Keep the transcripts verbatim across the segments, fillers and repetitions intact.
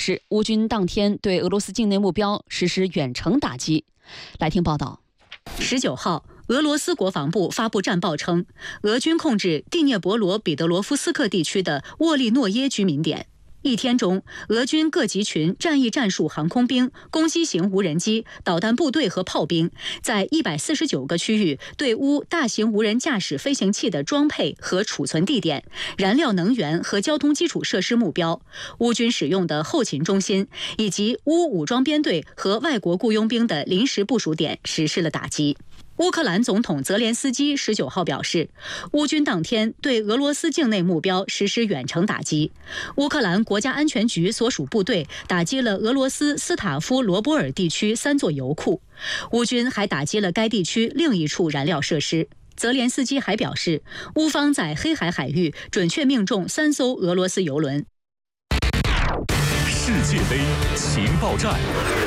示，乌军当天对俄罗斯境内目标实施远程打击。来听报道。 十九号，俄罗斯国防部发布战报称，俄军控制第聂伯罗彼得罗夫斯克地区的沃利诺耶居民点。一天中，俄军各集群战役战术航空兵、攻击型无人机、导弹部队和炮兵，在一百四十九个区域对乌大型无人驾驶飞行器的装配和储存地点、燃料能源和交通基础设施目标、乌军使用的后勤中心以及乌武装编队和外国雇佣兵的临时部署点实施了打击。乌克兰总统泽连斯基十九号表示，乌军当天对俄罗斯境内目标实施远程打击。乌克兰国家安全局所属部队打击了俄罗斯斯塔夫罗波尔地区三座油库，乌军还打击了该地区另一处燃料设施。泽连斯基还表示，乌方在黑海海域准确命中三艘俄罗斯油轮。 世界杯情报站。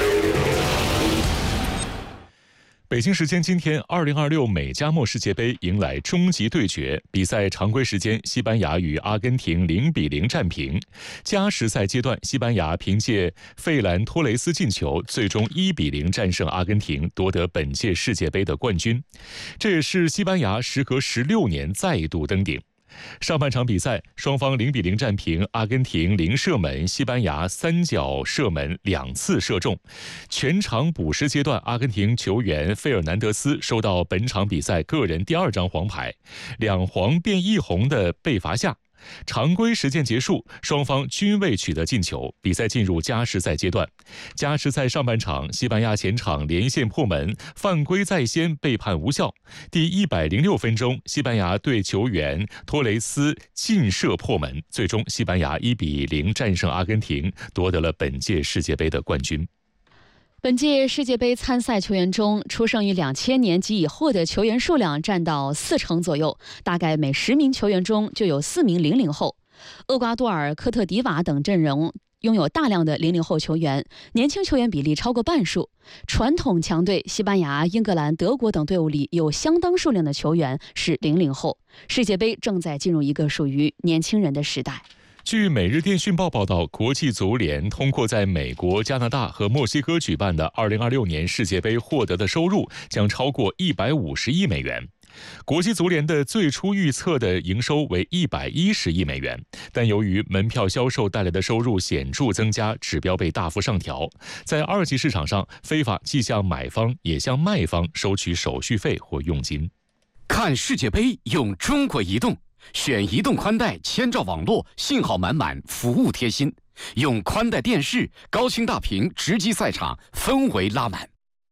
北京时间今天，二零二六美加墨世界杯迎来终极对决。比赛常规时间，西班牙与阿根廷零比零战平。加时赛阶段，西班牙凭借费兰托雷斯进球，最终一比零战胜阿根廷，夺得本届世界杯的冠军。这也是西班牙时隔十六年再度登顶。上半场比赛，双方零比零战平，阿根廷零射门，西班牙三脚射门两次射中。全场补时阶段，阿根廷球员费尔南德斯收到本场比赛个人第二张黄牌，两黄变一红的被罚下。常规时间结束，双方均未取得进球，比赛进入加时赛阶段。加时赛上半场，西班牙前场连线破门，犯规在先被判无效。第一百零六分钟，西班牙队球员托雷斯劲射破门，最终西班牙一比零战胜阿根廷，夺得了本届世界杯的冠军。 本届世界杯参赛球员中，出生于两千年及以后的球员数量占到四成左右，大概每十名球员中就有四名零零后。厄瓜多尔、科特迪瓦等阵容拥有大量的零零后球员，年轻球员比例超过半数。传统强队西班牙、英格兰、德国等队伍里有相当数量的球员是零零后。世界杯正在进入一个属于年轻人的时代。 据《每日电讯报》报道，国际足联通过在美国、加拿大和墨西哥举办的二零二六年世界杯获得的收入将超过一百五十亿美元。国际足联的最初预测的营收为一百一十亿美元，但由于门票销售带来的收入显著增加，指标被大幅上调。在二级市场上，非法既向买方也向卖方收取手续费或佣金。 看世界杯用中国移动。选移动宽带，千兆网络，信号满满，服务贴心。用宽带电视，高清大屏，直击赛场，氛围拉满。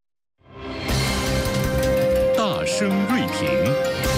大声锐评。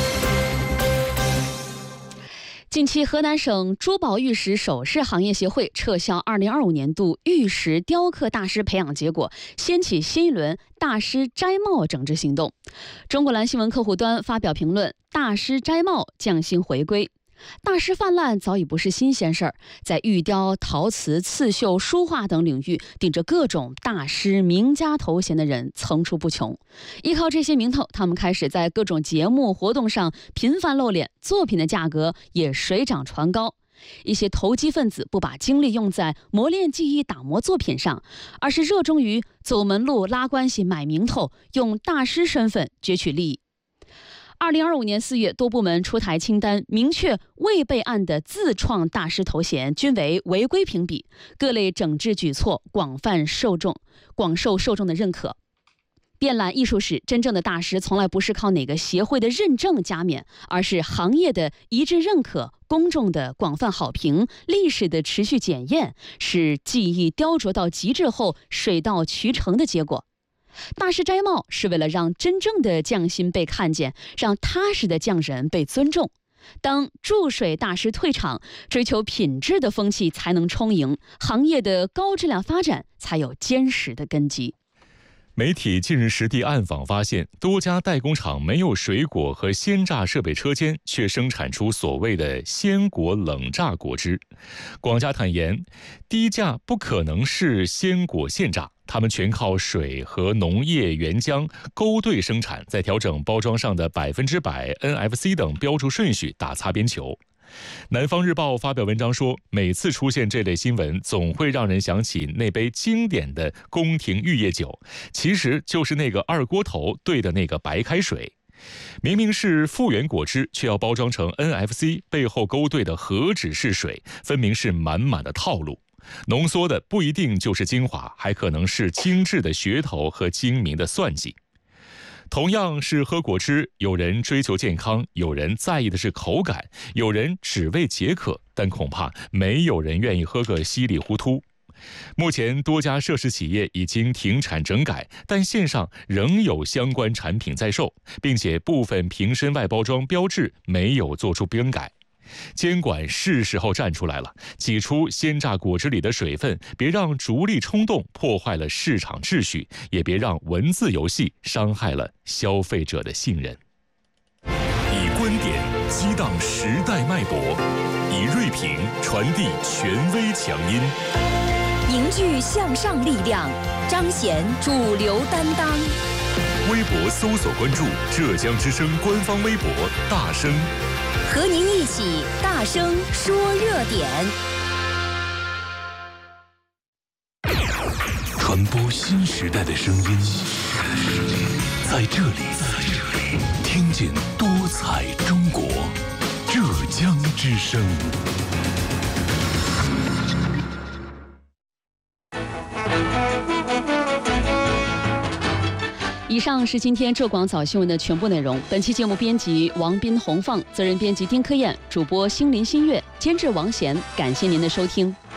近期，河南省珠宝玉石首饰行业协会撤销二零二五年度玉石雕刻大师培养结果，掀起新一轮大师摘帽整治行动。中国蓝新闻客户端发表评论：大师摘帽匠心回归。大师泛滥早已不是新鲜事儿，在玉雕、陶瓷、刺绣、书画等领域，顶着各种大师、名家头衔的人层出不穷。依靠这些名头，他们开始在各种节目活动上频繁露脸，作品的价格也水涨船高。一些投机分子不把精力用在磨练技艺、打磨作品上，而是热衷于走门路、拉关系、买名头，用大师身份攫取利益。二零二五年四月，多部门出台清单，明确未备案的自创大师头衔均为违规评比，各类整治举措广泛受众广受受众的认可。遍览艺术史，真正的大师从来不是靠哪个协会的认证加冕，而是行业的一致认可、公众的广泛好评、历史的持续检验，是技艺雕琢到极致后水到渠成的结果。大师摘帽是为了让真正的匠心被看见，让踏实的匠人被尊重。当注水大师退场，追求品质的风气才能充盈，行业的高质量发展才有坚实的根基。 媒体近日实地暗访发现，多家代工厂没有水果和鲜榨设备车间，却生产出所谓的鲜果冷榨果汁。广家坦言，低价不可能是鲜果现榨，他们全靠水和农业原浆勾兑生产，再调整包装上的百分之百 N F C 等标注顺序打擦边球。 南方日报发表文章说，每次出现这类新闻，总会让人想起那杯经典的宫廷玉液酒，其实就是那个二锅头兑的那个白开水。明明是复原果汁，却要包装成 N F C， 背后勾兑的何止是水，分明是满满的套路。浓缩的不一定就是精华，还可能是精致的噱头和精明的算计。同样是喝果汁，有人追求健康，有人在意的是口感，有人只为解渴，但恐怕没有人愿意喝个稀里糊涂。目前多家涉事企业已经停产整改，但线上仍有相关产品在售，并且部分瓶身外包装标志没有做出更改。监管是时候站出来了，挤出鲜榨果汁里的水分，别让逐利冲动破坏了市场秩序，也别让文字游戏伤害了消费者的信任。 以观点激荡时代脉搏，以锐评传递权威强音， 凝聚向上力量，彰显主流担当。 微博搜索关注浙江之声官方微博大声， 和您一起大声说热点， 传播新时代的声音，在这里听见多彩中国，浙江之声。 以上是今天浙广早新闻的全部内容。本期节目编辑王斌、洪放，责任编辑丁科燕，主播星林新月，监制王贤。感谢您的收听。